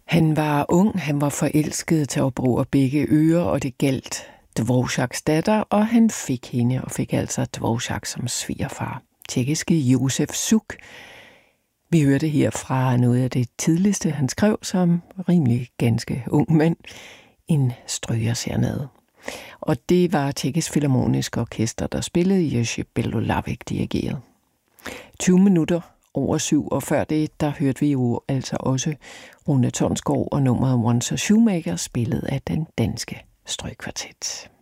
Han var ung, han var forelsket til at bruge begge ører, og det galt Dvořáks datter, og han fik hende og fik altså Dvořák som svigerfar. Tjekkiske Josef Suk. Vi hørte her fra noget af det tidligste, han skrev som rimelig ganske ung mand, en strygerserenade. Og det var Tjekkisk Filharmonisk Orkester, der spillede, Jerzy Belolavek dirigeret. 20 minutter over 7, og før det, der hørte vi jo altså også Rune Tonsgaard og nummeret Once a Shoemaker, spillet af den danske strygkvartet.